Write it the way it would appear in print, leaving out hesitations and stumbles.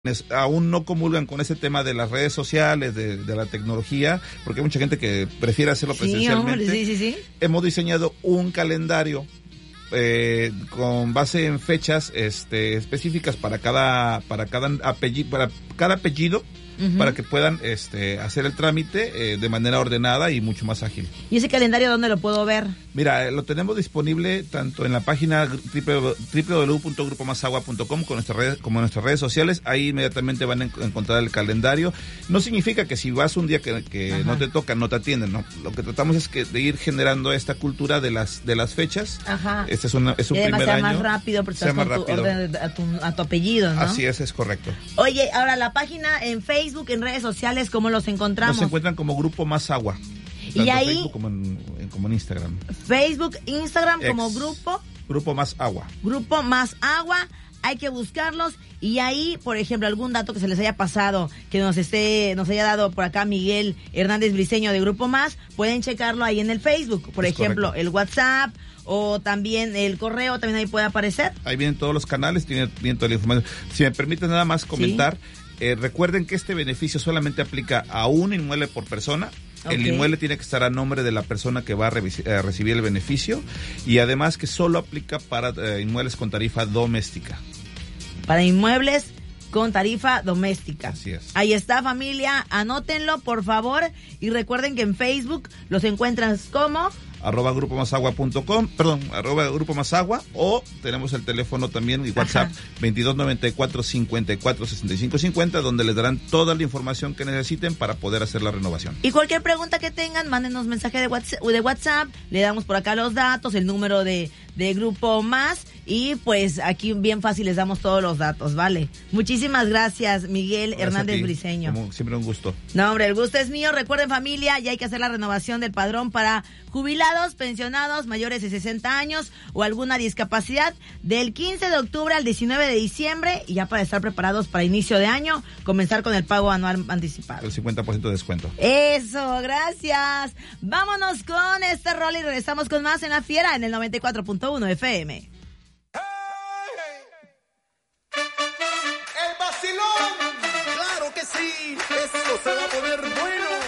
aún no comulgan con ese tema de las redes sociales, de la tecnología, porque hay mucha gente que prefiere hacerlo presencialmente. Sí. Hemos diseñado un calendario con base en fechas específicas para cada apellido, para que puedan hacer el trámite de manera ordenada y mucho más ágil. ¿Y ese calendario dónde lo puedo ver? Mira, lo tenemos disponible tanto en la página www.grupomasagua.com como en nuestras redes sociales. Ahí inmediatamente van a encontrar el calendario. No significa que si vas un día que no te toca, no te atienden, ¿no? Lo que tratamos es de ir generando esta cultura de las fechas. Ajá. Este es un primer año. Más rápido, porque estás con tu orden a tu apellido, ¿no? Así es correcto. Oye, ahora la página en Facebook, en redes sociales, ¿cómo los encontramos? Nos encuentran como Grupo Más Agua. Y ahí Facebook como en Instagram. Facebook, Instagram como Grupo Más Agua. Grupo Más Agua. Hay que buscarlos y ahí, por ejemplo, algún dato que se les haya pasado, que nos haya dado por acá Miguel Hernández Briceño de Grupo Más, pueden checarlo ahí en el Facebook. Por ejemplo, correcto. El WhatsApp o también el correo, también ahí puede aparecer. Ahí vienen todos los canales, vienen toda la información. Si me permiten nada más comentar, ¿sí? Recuerden que este beneficio solamente aplica a un inmueble por persona. Okay. El inmueble tiene que estar a nombre de la persona que va a recibir el beneficio y además que solo aplica para inmuebles con tarifa doméstica. Para inmuebles con tarifa doméstica. Así es. Ahí está, familia, anótenlo por favor y recuerden que en Facebook los encuentran como @grupomasagua.com, @grupomasagua, o tenemos el teléfono también y WhatsApp 2294-546550, donde les darán toda la información que necesiten para poder hacer la renovación. Y cualquier pregunta que tengan, mándenos mensaje de WhatsApp, le damos por acá los datos, el número de Grupo Más, y pues aquí bien fácil les damos todos los datos, ¿vale? Muchísimas gracias, Miguel Hernández Briceño. Como siempre, un gusto. No, hombre, el gusto es mío. Recuerden, familia, ya hay que hacer la renovación del padrón para jubilados, pensionados, mayores de 60 años o alguna discapacidad del 15 de octubre al 19 de diciembre, y ya para estar preparados para inicio de año, comenzar con el pago anual anticipado. El 50% de descuento. Eso, gracias. Vámonos con este rol y regresamos con más en La Fiera en el 94.1 FM. ¡El vacilón! ¡Claro que sí! ¡Esto se va a poner bueno!